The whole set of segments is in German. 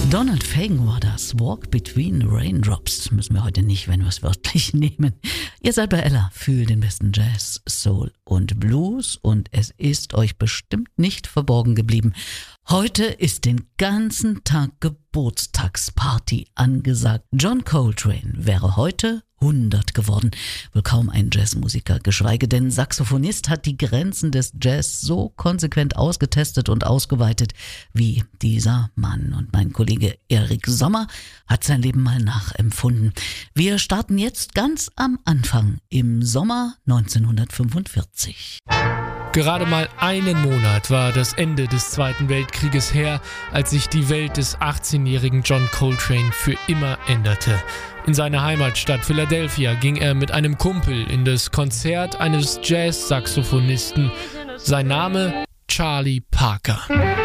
Donald Fagen war das. Walk Between Raindrops. Müssen wir heute nicht, wenn wir es wörtlich nehmen. Ihr seid bei Ella für den besten Jazz, Soul und Blues und es ist euch bestimmt nicht verborgen geblieben. Heute ist den ganzen Tag Geburtstagsparty angesagt. John Coltrane wäre heute 100 geworden. Wohl kaum ein Jazzmusiker, geschweige denn Saxophonist hat die Grenzen des Jazz so konsequent ausgetestet und ausgeweitet wie dieser Mann. Und mein Kollege Erik Sommer hat sein Leben mal nachempfunden. Wir starten jetzt ganz am Anfang im Sommer 1945. Gerade mal einen Monat war das Ende des Zweiten Weltkrieges her, als sich die Welt des 18-jährigen John Coltrane für immer änderte. In seine Heimatstadt Philadelphia ging er mit einem Kumpel in das Konzert eines Jazz-Saxophonisten. Sein Name Charlie Parker.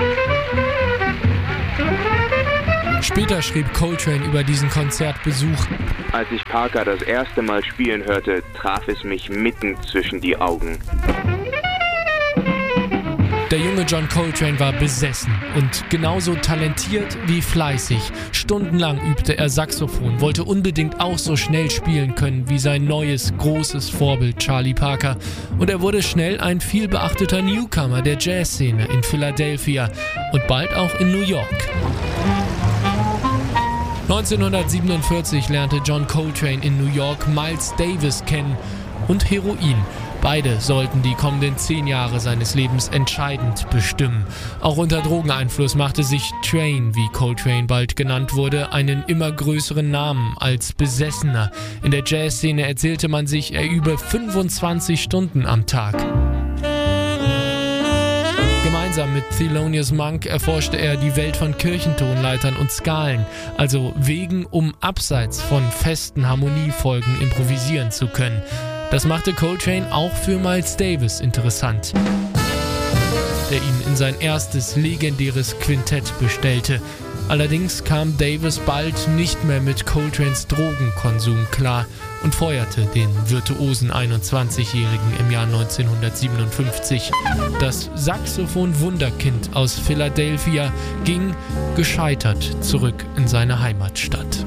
Später schrieb Coltrane über diesen Konzertbesuch: Als ich Parker das erste Mal spielen hörte, traf es mich mitten zwischen die Augen. Der junge John Coltrane war besessen und genauso talentiert wie fleißig. Stundenlang übte er Saxophon, wollte unbedingt auch so schnell spielen können wie sein neues, großes Vorbild Charlie Parker. Und er wurde schnell ein vielbeachteter Newcomer der Jazzszene in Philadelphia und bald auch in New York. 1947 lernte John Coltrane in New York Miles Davis kennen und Heroin. Beide sollten die kommenden 10 Jahre seines Lebens entscheidend bestimmen. Auch unter Drogeneinfluss machte sich Train, wie Coltrane bald genannt wurde, einen immer größeren Namen als Besessener. In der Jazzszene erzählte man sich, er übe 25 Stunden am Tag. Gemeinsam mit Thelonious Monk erforschte er die Welt von Kirchentonleitern und Skalen, also Wegen, um abseits von festen Harmoniefolgen improvisieren zu können. Das machte Coltrane auch für Miles Davis interessant, der ihn in sein erstes legendäres Quintett bestellte. Allerdings kam Davis bald nicht mehr mit Coltranes Drogenkonsum klar und feuerte den virtuosen 21-Jährigen im Jahr 1957. Das Saxophon-Wunderkind aus Philadelphia ging gescheitert zurück in seine Heimatstadt.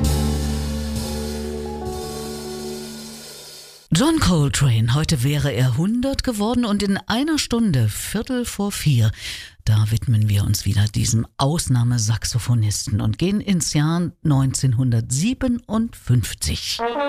John Coltrane, heute wäre er 100 geworden und in einer Stunde, 3:45, da widmen wir uns wieder diesem Ausnahmesaxophonisten und gehen ins Jahr 1957.